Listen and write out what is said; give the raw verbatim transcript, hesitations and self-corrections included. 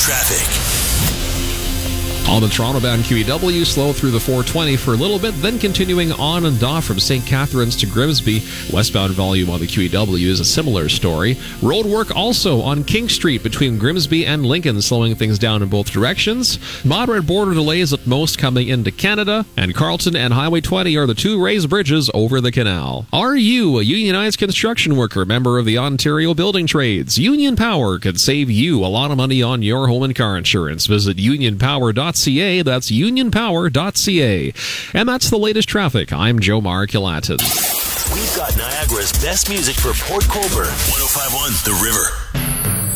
traffic. On the Toronto-bound Q E W, slow through the four twenty for a little bit, then continuing on and off from Saint Catharines to Grimsby. Westbound volume on the Q E W is a similar story. Road work also on King Street between Grimsby and Lincoln, slowing things down in both directions. Moderate border delays at most coming into Canada. And Carleton and Highway twenty are the two raised bridges over the canal. Are you a unionized construction worker, member of the Ontario Building Trades? Union Power could save you a lot of money on your home and car insurance. Visit union power dot c a. That's union power dot c a. And that's the latest traffic. I'm Joe Mark-Kilatin. We've got Niagara's best music for Port Colborne. one oh five point one The River.